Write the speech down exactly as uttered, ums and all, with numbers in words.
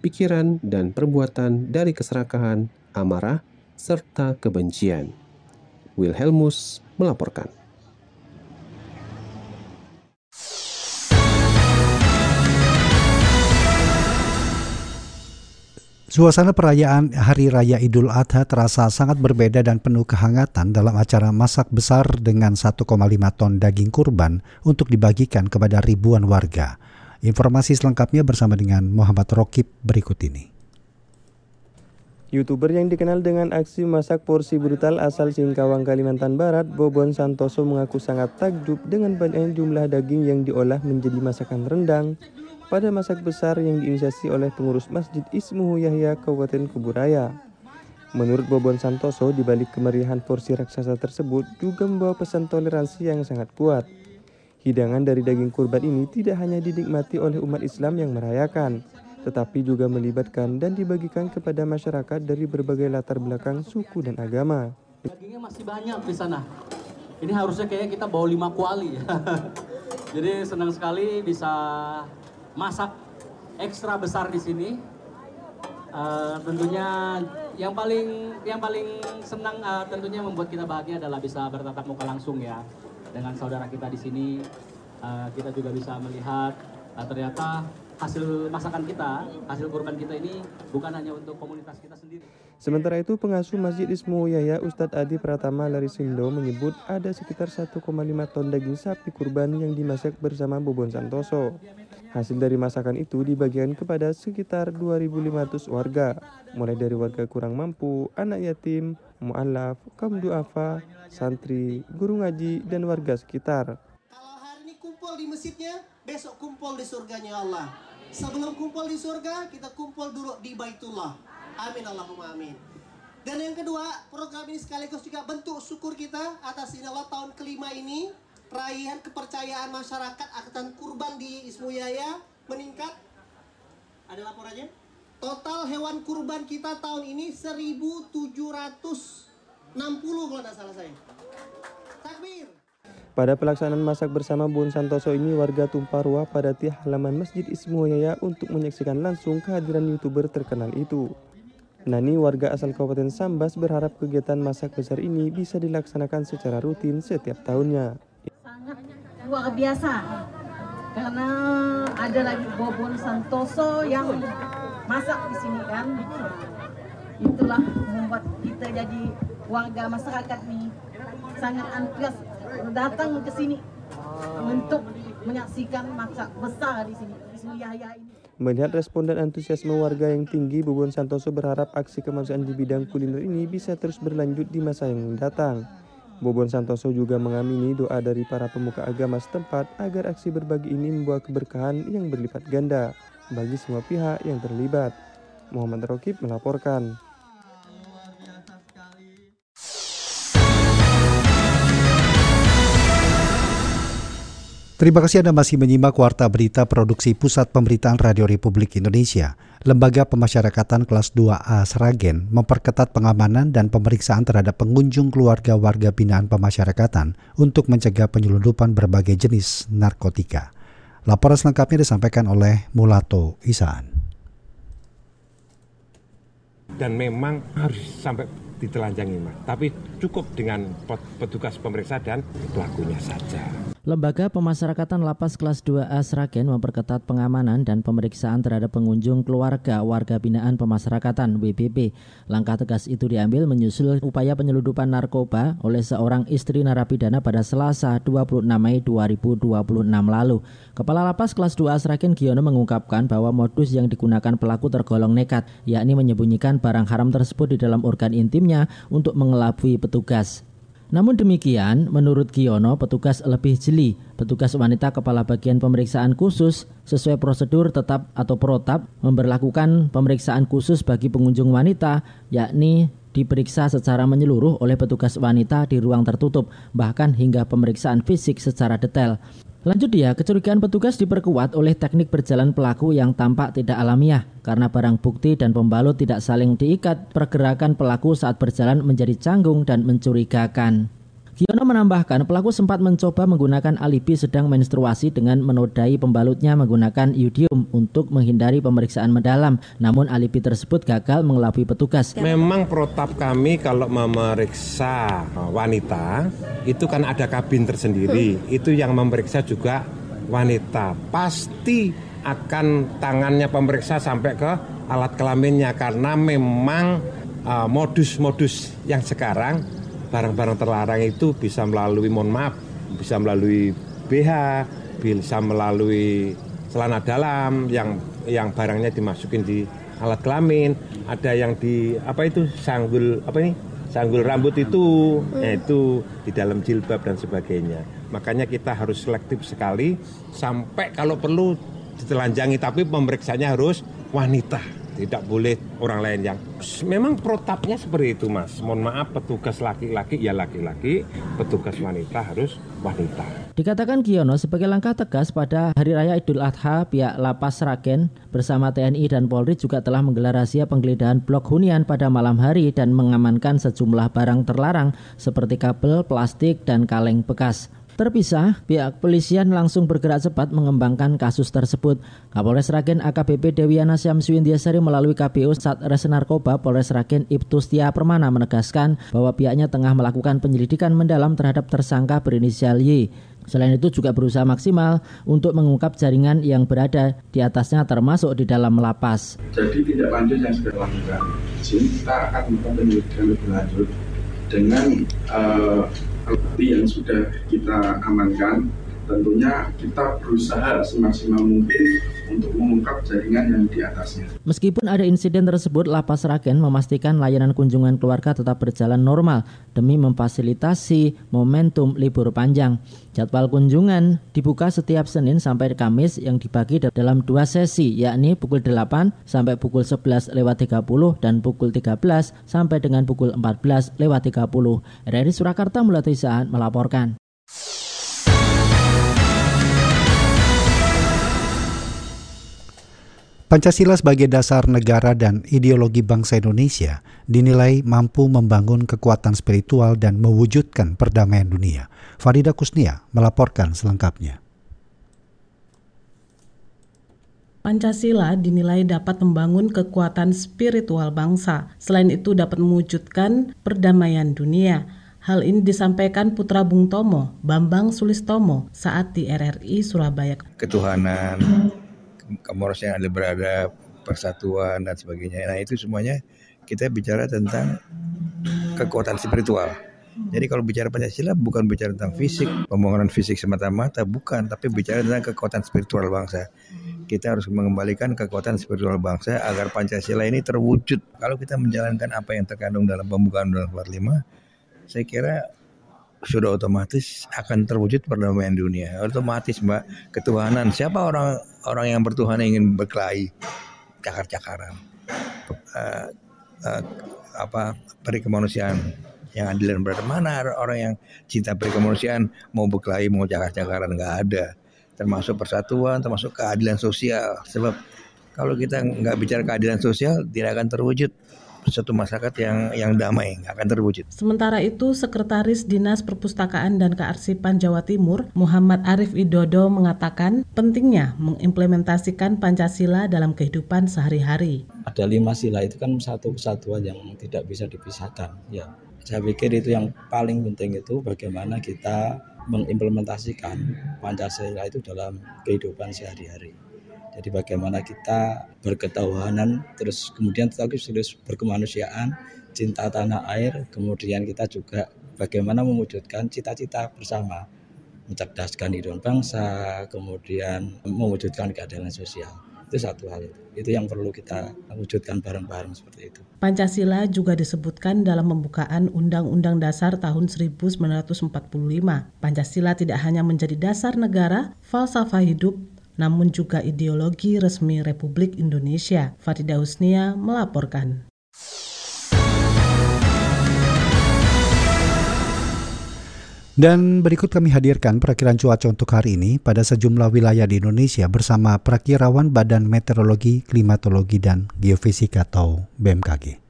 pikiran, dan perbuatan dari keserakahan, amarah, serta kebencian. Wilhelmus melaporkan. Suasana perayaan Hari Raya Idul Adha terasa sangat berbeda dan penuh kehangatan dalam acara masak besar dengan satu koma lima ton daging kurban untuk dibagikan kepada ribuan warga. Informasi selengkapnya bersama dengan Muhammad Rokib berikut ini. YouTuber yang dikenal dengan aksi masak porsi brutal asal Singkawang, Kalimantan Barat, Bobon Santoso mengaku sangat takjub dengan banyaknya jumlah daging yang diolah menjadi masakan rendang pada masak besar yang diinisiasi oleh pengurus Masjid Ismuhu Yahya Kabupaten Kuburaya. Menurut Bobon Santoso, di balik kemeriahan porsi raksasa tersebut juga membawa pesan toleransi yang sangat kuat. Hidangan dari daging kurban ini tidak hanya dinikmati oleh umat Islam yang merayakan, tetapi juga melibatkan dan dibagikan kepada masyarakat dari berbagai latar belakang suku dan agama. Dagingnya masih banyak di sana. Ini harusnya kayak kita bawa lima kuali. Jadi senang sekali bisa masak ekstra besar di sini. Uh, tentunya yang paling yang paling senang uh, tentunya membuat kita bahagia adalah bisa bertatap muka langsung ya dengan saudara kita di sini. Uh, kita juga bisa melihat uh, ternyata hasil masakan kita, hasil kurban kita ini bukan hanya untuk komunitas kita sendiri. Sementara itu, pengasuh Masjid Ismuhu Yahya Ustadz Adi Pratama Larisindo menyebut ada sekitar satu koma lima ton daging sapi kurban yang dimasak bersama Bobon Santoso. Hasil dari masakan itu dibagikan kepada sekitar dua ribu lima ratus warga, mulai dari warga kurang mampu, anak yatim, mu'alaf, kaum du'afa, santri, guru ngaji, dan warga sekitar. Kalau hari ini kumpul di masjidnya, besok kumpul di surganya Allah. Sebelum kumpul di surga, kita kumpul dulu di Baitullah. Amin Allahumma amin. Dan yang kedua, program ini sekaligus juga bentuk syukur kita atas Allah tahun kelima ini. Raihan kepercayaan masyarakat akan kurban di Ismuhu Yahya meningkat. Ada laporannya? Total hewan kurban kita tahun ini seribu tujuh ratus enam puluh kalau tidak salah saya. Takbir. Pada pelaksanaan masak bersama Bobon Santoso ini, warga tumpah ruah pada tiang halaman Masjid Ismuhu Yahya untuk menyaksikan langsung kehadiran YouTuber terkenal itu. Nani, warga asal Kabupaten Sambas, berharap kegiatan masak besar ini bisa dilaksanakan secara rutin setiap tahunnya. Sangat luar biasa karena ada lagi Bobon Santoso yang masak di sini kan. Itulah membuat kita jadi warga masyarakat nih sangat antusias datang ke sini untuk menyaksikan masak besar di sini Ismuhu Yahya ini. Melihat respon dan antusiasme warga yang tinggi, Bobon Santoso berharap aksi kemanusiaan di bidang kuliner ini bisa terus berlanjut di masa yang mendatang. Bobon Santoso juga mengamini doa dari para pemuka agama setempat agar aksi berbagi ini membawa keberkahan yang berlipat ganda bagi semua pihak yang terlibat. Muhammad Rokib melaporkan. Terima kasih Anda masih menyimak Warta Berita Produksi Pusat Pemberitaan Radio Republik Indonesia. Lembaga Pemasyarakatan Kelas dua A Sragen memperketat pengamanan dan pemeriksaan terhadap pengunjung keluarga warga binaan pemasyarakatan untuk mencegah penyelundupan berbagai jenis narkotika. Laporan selengkapnya disampaikan oleh Mulato Isaan. Dan memang harus sampai ditelanjangi, Mas. Tapi cukup dengan petugas pemeriksa dan pelakunya saja. Lembaga Pemasyarakatan Lapas Kelas dua A Sragen memperketat pengamanan dan pemeriksaan terhadap pengunjung keluarga warga binaan pemasyarakatan W B P. Langkah tegas itu diambil menyusul upaya penyelundupan narkoba oleh seorang istri narapidana pada Selasa dua puluh enam Mei dua ribu dua puluh enam lalu. Kepala Lapas Kelas dua A Sragen Giono mengungkapkan bahwa modus yang digunakan pelaku tergolong nekat, yakni menyembunyikan barang haram tersebut di dalam organ intimnya untuk mengelabui petugas. Namun demikian, menurut Giono, petugas lebih jeli. Petugas wanita kepala bagian pemeriksaan khusus sesuai prosedur tetap atau protap memberlakukan pemeriksaan khusus bagi pengunjung wanita, yakni diperiksa secara menyeluruh oleh petugas wanita di ruang tertutup, bahkan hingga pemeriksaan fisik secara detail. Lanjut dia, kecurigaan petugas diperkuat oleh teknik berjalan pelaku yang tampak tidak alamiah karena barang bukti dan pembalut tidak saling diikat. Pergerakan pelaku saat berjalan menjadi canggung dan mencurigakan. Giono menambahkan pelaku sempat mencoba menggunakan alibi sedang menstruasi dengan menodai pembalutnya menggunakan iodium untuk menghindari pemeriksaan mendalam. Namun alibi tersebut gagal mengelabui petugas. Memang protap kami kalau memeriksa wanita itu kan ada kabin tersendiri. Itu yang memeriksa juga wanita. Pasti akan tangannya pemeriksa sampai ke alat kelaminnya karena memang uh, modus-modus yang sekarang barang-barang terlarang itu bisa melalui, mohon maaf, bisa melalui B H, bisa melalui celana dalam yang yang barangnya dimasukin di alat kelamin, ada yang di apa itu sanggul apa ini sanggul rambut itu, hmm. yaitu di dalam jilbab dan sebagainya. Makanya kita harus selektif sekali sampai kalau perlu ditelanjangi, tapi pemeriksanya harus wanita. Tidak boleh orang lain yang memang protapnya seperti itu, Mas. Mohon maaf, petugas laki-laki ya laki-laki, petugas wanita harus wanita. Dikatakan Giono sebagai langkah tegas pada Hari Raya Idul Adha, pihak Lapas Sragen bersama T N I dan Polri juga telah menggelar razia penggeledahan blok hunian pada malam hari dan mengamankan sejumlah barang terlarang seperti kabel, plastik, dan kaleng bekas. Terpisah, pihak kepolisian langsung bergerak cepat mengembangkan kasus tersebut. Kapolres Sragen A K B P Dewiana Syamsu Indiasari melalui K P U Satreskrim Narkoba Polres Sragen Ibtu Setia Permana menegaskan bahwa pihaknya tengah melakukan penyelidikan mendalam terhadap tersangka berinisial Y. Selain itu juga berusaha maksimal untuk mengungkap jaringan yang berada di atasnya termasuk di dalam lapas. Jadi tindak lanjut yang sudah dilakukan, kita akan melakukan penyelidikan lebih lanjut dengan uh, bukti yang sudah kita amankan. Tentunya kita berusaha semaksimal mungkin untuk mengungkap jaringan yang di atasnya. Meskipun ada insiden tersebut, Lapas Sragen memastikan layanan kunjungan keluarga tetap berjalan normal demi memfasilitasi momentum libur panjang. Jadwal kunjungan dibuka setiap Senin sampai Kamis yang dibagi dalam dua sesi, yakni pukul delapan sampai pukul sebelas lewat tiga puluh dan pukul tiga belas sampai dengan pukul empat belas lewat tiga puluh. R R I Surakarta Mulati Saat melaporkan. Pancasila sebagai dasar negara dan ideologi bangsa Indonesia dinilai mampu membangun kekuatan spiritual dan mewujudkan perdamaian dunia. Farida Kusnia melaporkan selengkapnya. Pancasila dinilai dapat membangun kekuatan spiritual bangsa. Selain itu dapat mewujudkan perdamaian dunia. Hal ini disampaikan Putra Bung Tomo, Bambang Sulistomo, saat di R R I Surabaya. Ketuhanan, kemanusiaan yang berada, persatuan dan sebagainya. Nah itu semuanya kita bicara tentang kekuatan spiritual. Jadi kalau bicara Pancasila bukan bicara tentang fisik, pembangunan fisik semata-mata, bukan, tapi bicara tentang kekuatan spiritual bangsa. Kita harus mengembalikan kekuatan spiritual bangsa agar Pancasila ini terwujud. Kalau kita menjalankan apa yang terkandung dalam pembukaan Undang-Undang empat puluh lima, saya kira sudah otomatis akan terwujud perdamaian dunia. Otomatis, Mbak, ketuhanan. Siapa orang orang yang bertuhan ingin berkelahi, cakar-cakaran, uh, uh, apa peri kemanusiaan yang adil dan beradab. Mana orang yang cinta peri kemanusiaan mau berkelahi, mau cakar-cakaran? Nggak ada. Termasuk persatuan, termasuk keadilan sosial. Sebab kalau kita nggak bicara keadilan sosial, tidak akan terwujud suatu masyarakat yang yang damai, nggak akan terwujud. Sementara itu, Sekretaris Dinas Perpustakaan dan Kearsipan Jawa Timur, Muhammad Arif Widodo, mengatakan pentingnya mengimplementasikan Pancasila dalam kehidupan sehari-hari. Ada lima sila itu kan satu kesatuan yang tidak bisa dipisahkan. Ya, saya pikir itu yang paling penting itu bagaimana kita mengimplementasikan Pancasila itu dalam kehidupan sehari-hari. Jadi bagaimana kita berketuhanan, terus kemudian kita terus berkemanusiaan, cinta tanah air, kemudian kita juga bagaimana mewujudkan cita-cita bersama, mencerdaskan kehidupan bangsa, kemudian mewujudkan keadilan sosial. Itu satu hal itu. Itu yang perlu kita wujudkan bareng-bareng seperti itu. Pancasila juga disebutkan dalam pembukaan Undang-Undang Dasar tahun seribu sembilan ratus empat puluh lima. Pancasila tidak hanya menjadi dasar negara, falsafah hidup, namun juga ideologi resmi Republik Indonesia. Farida Husnia melaporkan. Dan berikut kami hadirkan perakiran cuaca untuk hari ini pada sejumlah wilayah di Indonesia bersama Prakirawan Badan Meteorologi, Klimatologi, dan Geofisika atau B M K G.